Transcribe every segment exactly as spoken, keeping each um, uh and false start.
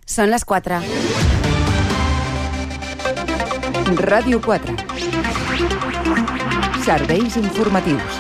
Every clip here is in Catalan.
Són les quatre. Ràdio quatre. Serveis informatius.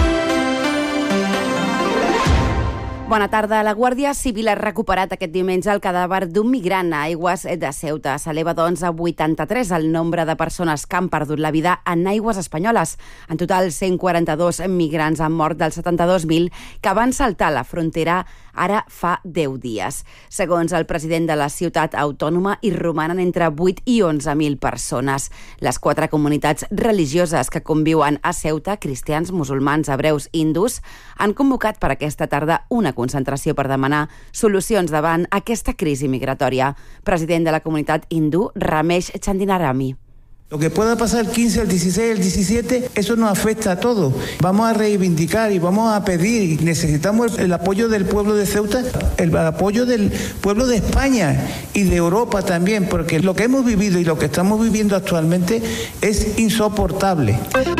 Bona tarda. La Guàrdia Civil ha recuperat aquest diumenge el cadàver d'un migrant a aigües de Ceuta. S'eleva, doncs, a vuitanta-tres el nombre de persones que han perdut la vida en aigües espanyoles. En total, cent quaranta-dos migrants han mort dels setanta-dos mil que van saltar la frontera ara fa deu dies. Segons el president de la ciutat autònoma, hi romanen entre vuit i onze mil persones. Les quatre comunitats religioses que conviuen a Ceuta, cristians, musulmans, hebreus i hindús, han convocat per aquesta tarda una concentració per demanar solucions davant aquesta crisi migratòria. President de la comunitat hindú, Ramesh Chandinarami. Lo que pueda pasar el quince, el dieciséis, el diecisiete, eso nos afecta a todos. Vamos a reivindicar y vamos a pedir, y necesitamos el, el apoyo del pueblo de Ceuta, el apoyo del pueblo de España y de Europa también, porque lo que hemos vivido y lo que estamos viviendo actualmente es insoportable.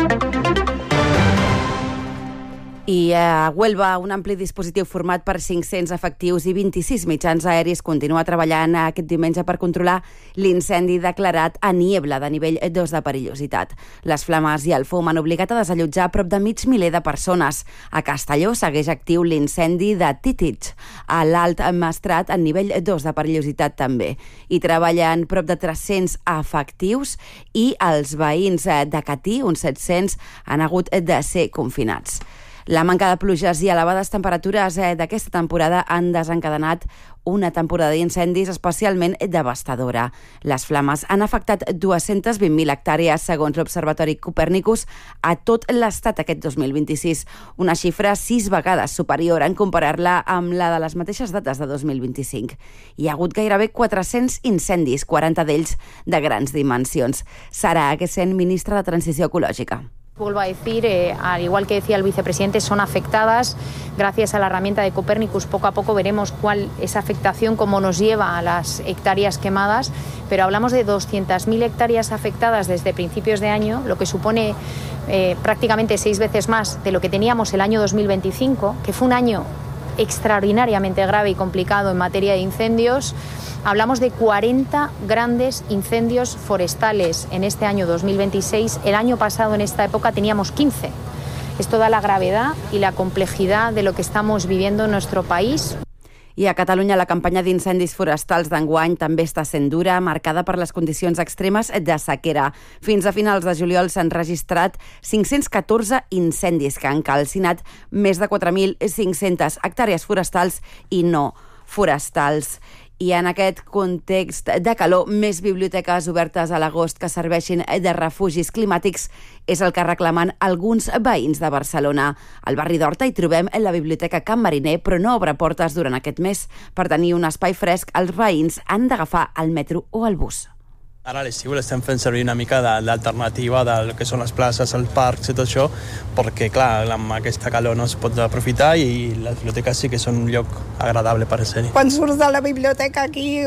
I a Huelva, un ampli dispositiu format per cinc-cents efectius i vint-i-sis mitjans aeris continua treballant aquest diumenge per controlar l'incendi declarat a Niebla de nivell dos de perillositat. Les flames i el fum han obligat a desallotjar prop de mig miler de persones. A Castelló segueix actiu l'incendi de Títich, a l'Alt Maestrat en nivell dos de perillositat també. Hi treballen prop de tres-cents efectius i els veïns de Catí, uns set-cents, han hagut de ser confinats. La manca de pluges i elevades temperatures d'aquesta temporada han desencadenat una temporada d'incendis especialment devastadora. Les flames han afectat dues-centes vint mil hectàrees, segons l'Observatori Copèrnicus, a tot l'estat aquest dos mil vint-i-sis, una xifra sis vegades superior en comparar-la amb la de les mateixes dates de dos mil vint-i-cinc. Hi ha hagut gairebé quatre-cents incendis, quaranta d'ells de grans dimensions. Sara Aguesen, ministra de Transició Ecològica. Vuelvo a decir, eh, al igual que decía el vicepresidente, son afectadas. Gracias a la herramienta de Copérnicus, poco a poco veremos cuál esa afectación, cómo nos lleva a las hectáreas quemadas, pero hablamos de doscientas mil hectáreas afectadas desde principios de año, lo que supone eh, prácticamente seis veces más de lo que teníamos el año dos mil veinticinco, que fue un año extraordinariamente grave y complicado en materia de incendios. Hablamos de cuarenta grandes incendios forestales en este año dos mil veintiséis. El año pasado en esta época teníamos quince. Esto da la gravedad y la complejidad de lo que estamos viviendo en nuestro país. I a Catalunya la campanya d'incendis forestals d'enguany també està sent dura, marcada per les condicions extremes de sequera. Fins a finals de juliol s'han registrat cinc-cents catorze incendis que han calcinat més de quatre mil cinc-centes hectàrees forestals i no forestals. I en aquest context de calor, més biblioteques obertes a l'agost que serveixin de refugis climàtics és el que reclamen alguns veïns de Barcelona. Al barri d'Horta hi trobem la Biblioteca Can Mariner, però no obre portes durant aquest mes. Per tenir un espai fresc, els veïns han d'agafar el metro o el bus. Ara a l'estiu l'estem fent servir una mica d'alternativa del que són les places, els parcs i tot això, perquè, clar, amb aquesta calor no es pot aprofitar i les biblioteques sí que són un lloc agradable per ser-hi. Quan surts de la biblioteca aquí,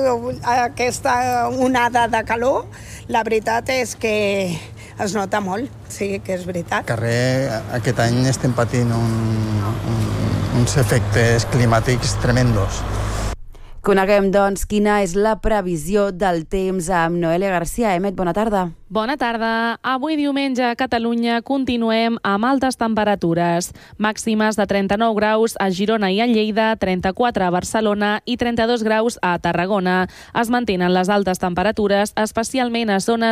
aquesta onada de calor, la veritat és que es nota molt, sí que és veritat. Al carrer aquest any estem patint un, un, uns efectes climàtics tremendos. Coneguem, doncs, quina és la previsió del temps amb Noelia García. Emet, bona tarda. Bona tarda. Avui diumenge a Catalunya continuem amb altes temperatures. Màximes de trenta-nou graus a Girona i a Lleida, trenta-quatre a Barcelona i trenta-dos graus a Tarragona. Es mantenen les altes temperatures, especialment a zones